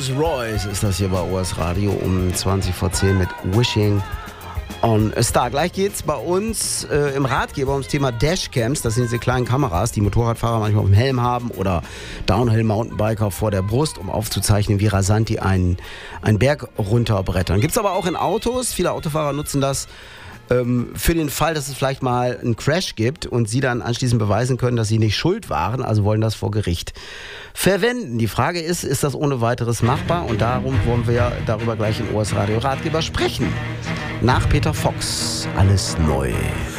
Rolls Royce ist das hier bei OS Radio um 20 vor 10 mit Wishing on a Star. Gleich geht's bei uns im Ratgeber ums Thema Dashcams. Das sind diese kleinen Kameras, die Motorradfahrer manchmal auf dem Helm haben oder Downhill-Mountainbiker vor der Brust, um aufzuzeichnen, wie rasant die einen Berg runterbrettern. Gibt's aber auch in Autos. Viele Autofahrer nutzen das für den Fall, dass es vielleicht mal einen Crash gibt und sie dann anschließend beweisen können, dass sie nicht schuld waren, also wollen das vor Gericht verwenden. Die Frage ist das ohne weiteres machbar? Und darum wollen wir darüber gleich im OS Radio Ratgeber sprechen. Nach Peter Fox, alles neu.